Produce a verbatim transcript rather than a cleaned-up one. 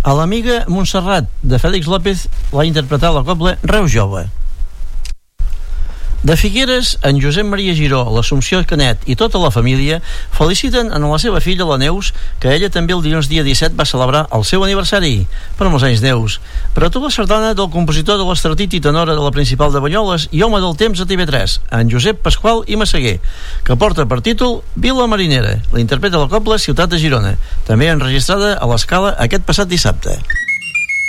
A l'amiga Montserrat, de Fèlix López, l'ha interpretat la cobla Reus Jove. De Figueres, en Josep Maria Giró, l'Assumpció Canet i tota la família feliciten a la seva filla, la Neus, que ella també el dilluns dia disset va celebrar el seu aniversari. Per molts anys, Neus. Per a tu la sardana del compositor de l'estratit i tenora de la Principal de Banyoles i home del temps a T V tres, en Josep Pasqual i Massaguer, que porta per títol Vila Marinera. La interpreta la cobla Ciutat de Girona, també enregistrada a l'Escala aquest passat dissabte.